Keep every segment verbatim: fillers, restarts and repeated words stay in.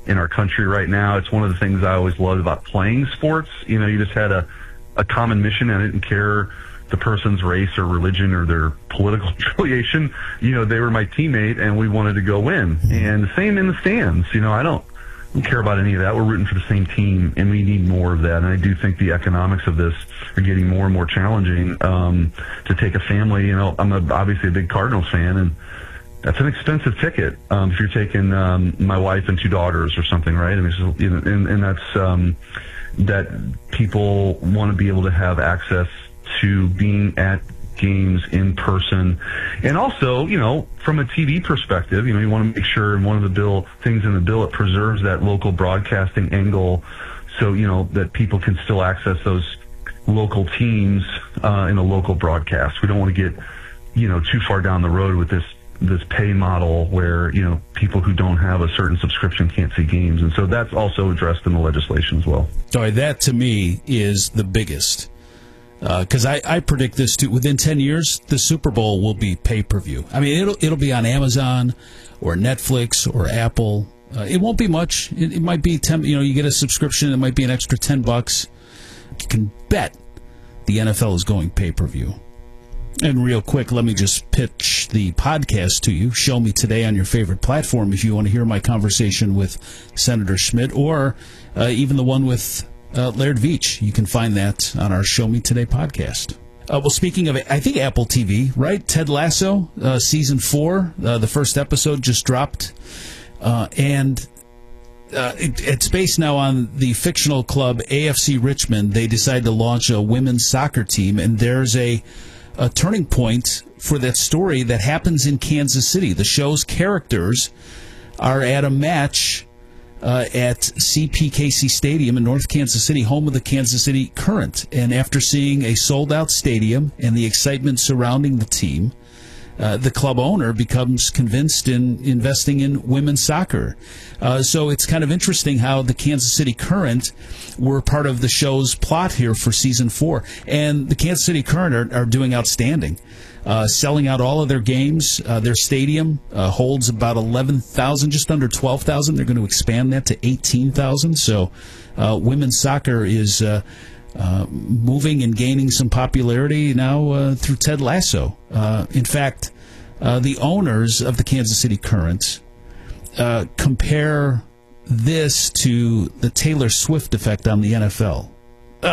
in our country right now. It's one of the things I always loved about playing sports. You know, you just had a, a common mission, and I didn't care the person's race or religion or their political affiliation. You know, they were my teammate, and we wanted to go win. And the same in the stands. You know, I don't, I don't care about any of that. We're rooting for the same team, and we need more of that. And I do think the economics of this are getting more and more challenging. Um, to take a family, you know, I'm a, obviously a big Cardinals fan, and that's an expensive ticket um, if you're taking um, my wife and two daughters or something, right? I mean, so, you know, and, and that's um, that people want to be able to have access to being at games in person. And also, you know, from a T V perspective, you know, you want to make sure, and one of the bill things in the bill, it preserves that local broadcasting angle, so, you know, that people can still access those local teams uh, in a local broadcast. We don't want to get, you know, too far down the road with this this pay model where, you know, people who don't have a certain subscription can't see games. And so that's also addressed in the legislation as well. Sorry, that to me is the biggest. Because uh, I, I predict this too. Within ten years, the Super Bowl will be pay-per-view. I mean, it'll it'll be on Amazon or Netflix or Apple. Uh, it won't be much. It, it might be ten. You know, you get a subscription. It might be an extra ten bucks. You can bet the N F L is going pay-per-view. And real quick, let me just pitch the podcast to you. Show Me Today on your favorite platform if you want to hear my conversation with Senator Schmidt, or uh, even the one with Uh, Laird Veach. You can find that on our Show Me Today podcast. Uh, well, speaking of, I think Apple T V, right? Ted Lasso, uh, season four, uh, the first episode just dropped. Uh, and uh, it, it's based now on the fictional club A F C Richmond. They decided to launch a women's soccer team, and there's a, a turning point for that story that happens in Kansas City. The show's characters are at a match Uh, at C P K C Stadium in North Kansas City, home of the Kansas City Current. And after seeing a sold-out stadium and the excitement surrounding the team, uh, the club owner becomes convinced in investing in women's soccer. Uh, so it's kind of interesting how the Kansas City Current were part of the show's plot here for season four. And the Kansas City Current are, are doing outstanding. Uh, selling out all of their games. Uh, their stadium uh, holds about eleven thousand, just under twelve thousand. They're going to expand that to eighteen thousand. So uh, women's soccer is uh, uh, moving and gaining some popularity now uh, through Ted Lasso. Uh, in fact, uh, the owners of the Kansas City Current uh, compare this to the Taylor Swift effect on the N F L. Uh,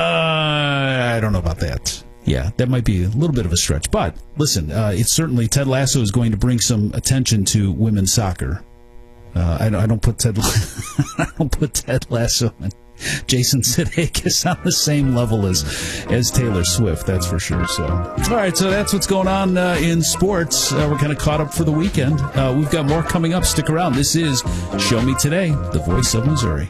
I don't know about that. Yeah, that might be a little bit of a stretch. But, listen, uh, it's certainly, Ted Lasso is going to bring some attention to women's soccer. Uh, I, I don't put Ted I don't put Ted Lasso and Jason Sudeikis on the same level as, as Taylor Swift, that's for sure. So, all right, so that's what's going on uh, in sports. Uh, we're kind of caught up for the weekend. Uh, we've got more coming up. Stick around. This is Show Me Today, the voice of Missouri.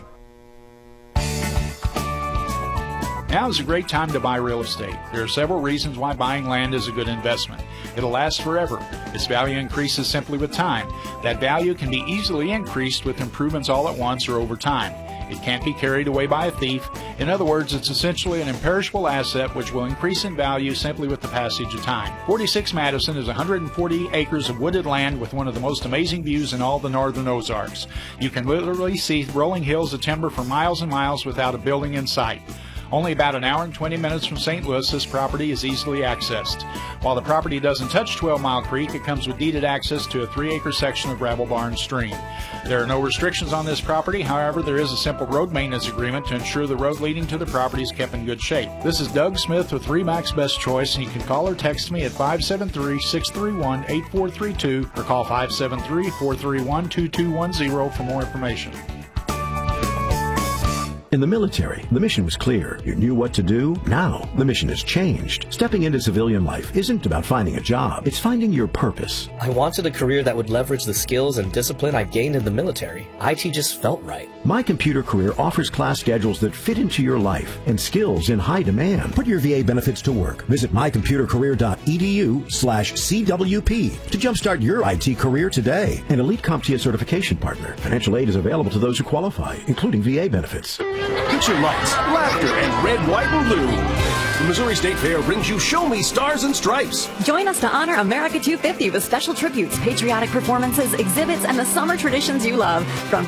Now is a great time to buy real estate. There are several reasons why buying land is a good investment. It'll last forever. Its value increases simply with time. That value can be easily increased with improvements all at once or over time. It can't be carried away by a thief. In other words, it's essentially an imperishable asset which will increase in value simply with the passage of time. forty-six Madison is one hundred forty acres of wooded land with one of the most amazing views in all the northern Ozarks. You can literally see rolling hills of timber for miles and miles without a building in sight. Only about an hour and twenty minutes from Saint Louis, this property is easily accessed. While the property doesn't touch twelve Mile Creek, it comes with deeded access to a three-acre section of Gravel Barn Stream. There are no restrictions on this property. However, there is a simple road maintenance agreement to ensure the road leading to the property is kept in good shape. This is Doug Smith with RE/MAX Best Choice, and you can call or text me at five seven three, six three one, eight four three two or call five seven three, four three one, two two one zero for more information. In the military, the mission was clear. You knew what to do. Now, the mission has changed. Stepping into civilian life isn't about finding a job. It's finding your purpose. I wanted a career that would leverage the skills and discipline I gained in the military. I T just felt right. My Computer Career offers class schedules that fit into your life and skills in high demand. Put your V A benefits to work. Visit mycomputercareer.edu slash CWP to jumpstart your I T career today. An Elite CompTIA certification partner. Financial aid is available to those who qualify, including V A benefits. Picture lights, laughter, and red, white, and blue. The Missouri State Fair brings you Show Me Stars and Stripes. Join us to honor America two fifty with special tributes, patriotic performances, exhibits, and the summer traditions you love. From